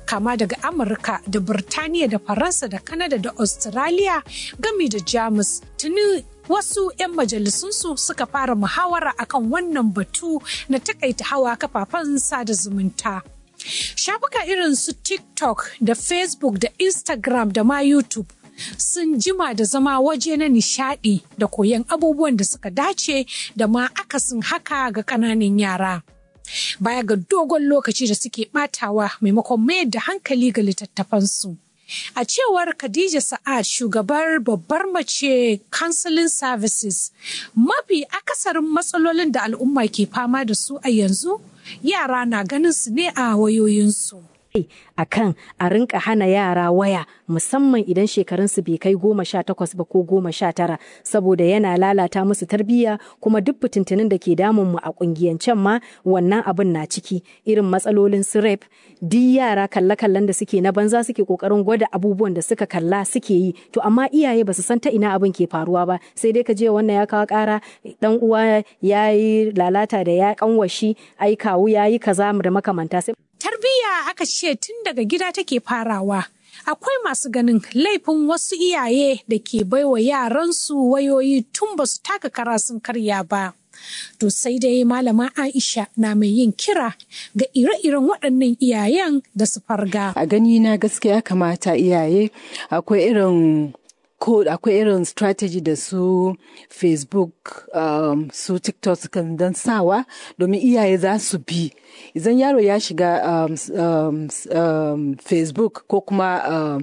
kama daga Amurka da Birtaniya da Faransa da Kanada da Australia gami da Jamus. Tuni wasu 'yan majalisunsu suka fara muhawara akan wannan batu na takaita hawa kafafen sada zumunta. Shafuka irin su TikTok da Facebook da Instagram da ma YouTube sun jima da zama waje na nishadi da koyon abubuwan da suka dace da ma akasin haka ga ƙananan yara. Baya ga dogon lokaci da suke batawa maimakon mayar da hankali ga littattafansu. A cewar Khadija Sa'ad, shugabar babbar mace Counseling Services, mafi akasarin matsalolin da al'umma ke fama da su a yanzu, yara na ganin su ne a wayoyinsu. Akan a rinka hana yara waya musamman idan shekarunsu bai kai 18 ba ko 19 saboda yana lalata musu tarbiyya kuma duk fitintunin da ke damun mu a kungiyancen ma wannan abin na ciki irin matsalolin su rape duk yara kalle-kallen da suke na banza suke kokarin gwada abubuwan da suka kalla suke yi to amma iyaye basu san ta ina abin ke faruwa ba sai dai ka je wannan ya kawo kara dan uwa yayi lalata da ya kanwashi ai kawu yayi kaza da makamanta sai tarbiyya aka ce tun daga gida take farawa. Akwai masu ganin laifin wasu iyaye da ke baiwa yaransu wayoyi tun ba su taka kara sun karya ba. To sai dai malama Aisha na mai yin kira ga ire-iren waɗannan iyayen da su farga. A gani na gaskiya kamata iyaye akwai irin strategy da su Facebook su TikTok sukan dan sawa domin iyaye za su bi idan yaro ya shiga Facebook ko kuma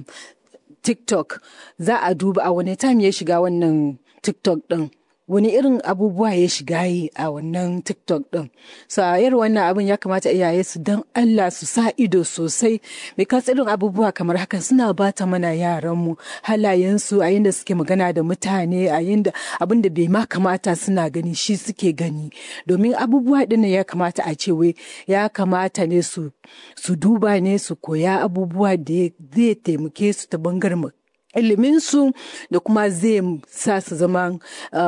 TikTok za a duba a wani time ya shiga wannan TikTok din wani irin abubuwa ya shiga yi a wannan TikTok din. So irin wannan abin ya kamata iyaye su dan Allah su sa ido sosai because irin abubuwa kamar haka suna bata mana yaranmu halayensu a yinda suke magana da mutane a yinda abin da bai ma kamata suna gani shi suke gani domin abubuwa din ya kamata a ce wai ya kamata ne su duba ne su koya abubuwa da zai taimake su ta bangaren iliminsu da kuma zai sa su zama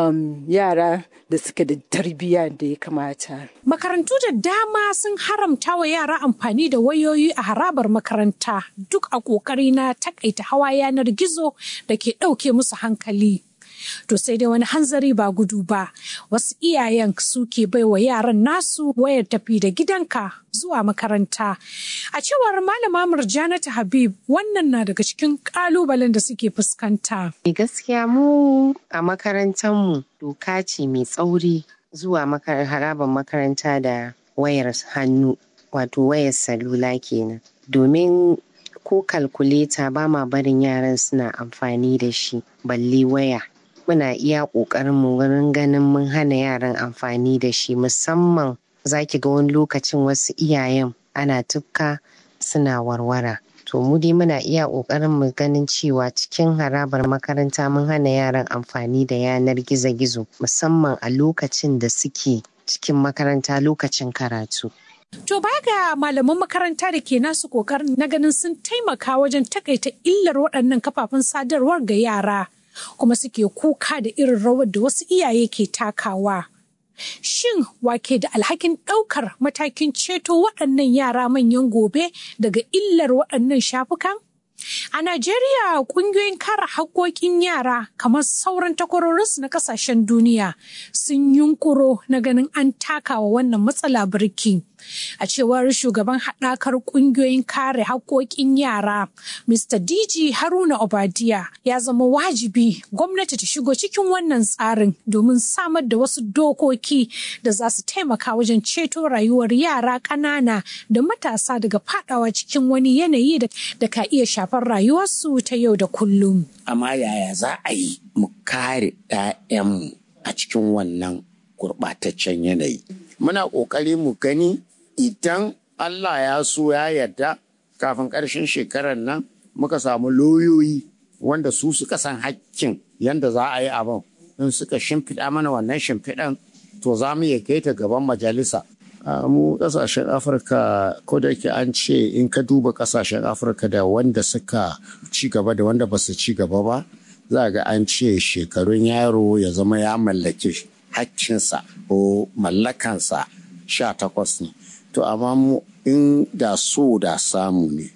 yara da suke da tarbiyya da ya kamata. Makarantu da dama sun haramta wa yara amfani da wayoyi a harabar makaranta duk a ƙoƙari na takaita hawa yanar gizo da ke ɗauke musu hankali. To sai dai wani hanzari ba gudu ba, wasu iyayen suke bai wa yaran nasu wayar tafi da gidanka zuwa makaranta. A cewar malama Murjanatu Habib, wannan na daga cikin kalubalen da suke fuskanta. Gaskiya mu a makarantarmu doka ce mai tsauri zuwa harabar makaranta da wayar hannu, wato wayar salula kenan. Domin ko kalkuleta ba ma barin yaran suna amfani da shi, balle waya. Muna iya ƙoƙarinmu wurin ganin mun hana yaran amfani da shi musamman za ki ga wani lokacin wasu iyayen ana tufka suna warwara. To mu dai muna iya ƙoƙarin mu ganin cewa cikin harabar makaranta mun hana yaran amfani da yanar gizo-gizo musamman a lokacin da suke cikin makaranta lokacin karatu. To baya ga malaman makaranta da ke nasu ƙoƙarin na ganin sun taimaka wajen takaita illar waɗannan kafafen sadarwar ga yara. Kuma suke kuka da irin rawar da wasu iyaye ke takawa. Shin wake da alhakin ɗaukar matakin ceto waɗannan yara manyan gobe daga illar waɗannan shafukan? A Najeriya, ƙungiyoyin kare haƙƙoƙin yara kamar sauran takwarorinsu na ƙasashen duniya sun yunkuro na ganin an takawa wannan matsala birki. A cewar shugaban haɗakar ƙungiyoyin kare haƙƙoƙin yara, Mr. DG Haruna Obadiya, ya zama wajibi gwamnati ta shigo cikin wannan tsarin domin samar da wasu dokoki da za su taimaka wajen ceto rayuwar yara ƙanana da matasa daga faɗawa cikin wani yanayi da ka iya shafar rayuwarsu ta yau da kullum. Amma yaya za a yi mu kare 'ya'yanmu a cikin wannan gurɓataccen yanayi? Muna ƙoƙari mu gani idan Allah ya so ya yarda kafin ƙarshen shekarar nan muka samu lauyoyi wanda su suka san hakkin yadda za a yi abin. In suka shimfiɗa mana wannan shimfiɗan to za mu iya kai ta gaban majalisa. Mu ƙasashen Afirka ko da yake an ce in ka duba ƙasashen Afirka da wanda suka ci gaba da wanda ba su ci gaba ba, za ga an ce shekarun yaro ya zama ya mallaki hakkinsa ko mallakansa 18 ne. To amma mu in da so da samu ne